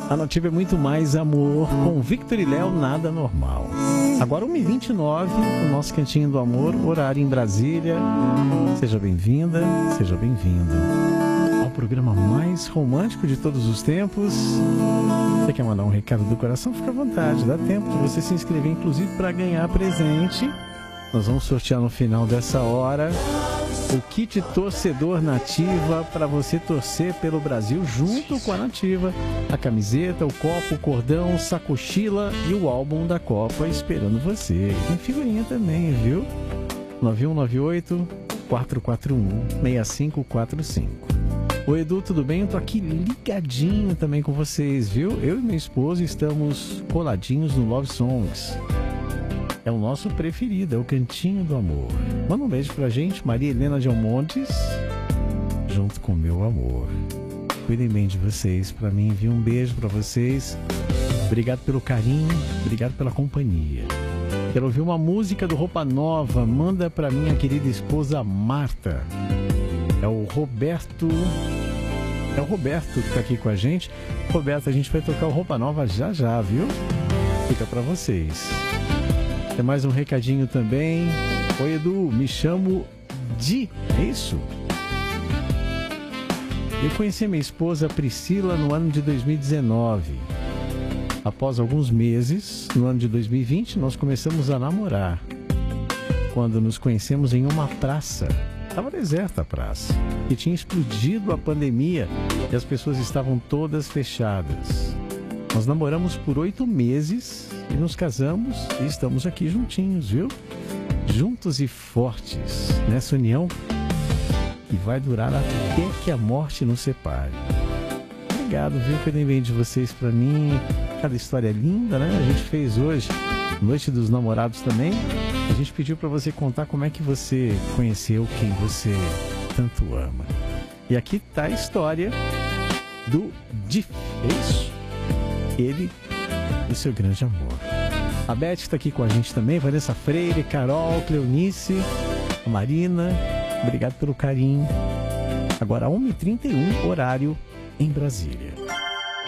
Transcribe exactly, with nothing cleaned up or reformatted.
A Nativa é muito mais amor, com Victor e Léo, nada normal. Agora uma e vinte e nove, o nosso Cantinho do Amor, horário em Brasília. Seja bem-vinda, seja bem-vindo ao programa mais romântico de todos os tempos. Você quer mandar um recado do coração? Fica à vontade, dá tempo de você se inscrever, inclusive para ganhar presente. Nós vamos sortear no final dessa hora o kit torcedor Nativa para você torcer pelo Brasil junto com a Nativa. A camiseta, o copo, o cordão, sacochila e o álbum da Copa esperando você. Tem figurinha também, viu? nove um nove oito, quatro quatro um, seis cinco quatro cinco. Oi, Edu, tudo bem? Eu tô aqui ligadinho também com vocês, viu? Eu e minha esposa estamos coladinhos no Love Songs. É o nosso preferido, é o Cantinho do Amor. Manda um beijo pra gente, Maria Helena de Almontes, junto com meu amor. Cuidem bem de vocês, pra mim, envio um beijo pra vocês. Obrigado pelo carinho, obrigado pela companhia. Quero ouvir uma música do Roupa Nova, manda pra minha querida esposa Marta. É o Roberto, é o Roberto que tá aqui com a gente. Roberto, a gente vai tocar o Roupa Nova já já, viu? Fica pra vocês. Tem mais um recadinho também. Oi, Edu, me chamo Di, é isso? Eu conheci minha esposa Priscila no ano de dois mil e dezenove. Após alguns meses, no ano de dois mil e vinte, nós começamos a namorar. Quando nos conhecemos em uma praça. Estava deserta a praça. E tinha explodido a pandemia e as pessoas estavam todas fechadas. Nós namoramos por oito meses e nos casamos e estamos aqui juntinhos, viu? Juntos e fortes nessa união que vai durar até que a morte nos separe. Obrigado, viu? Cuidem bem de vocês pra mim. Cada história é linda, né? A gente fez hoje Noite dos Namorados também. A gente pediu pra você contar como é que você conheceu quem você tanto ama. E aqui tá a história do Di, é isso? Ele e seu grande amor. A Beth está aqui com a gente também, Vanessa Freire, Carol, Cleonice, a Marina, obrigado pelo carinho. Agora uma e trinta e um, horário em Brasília.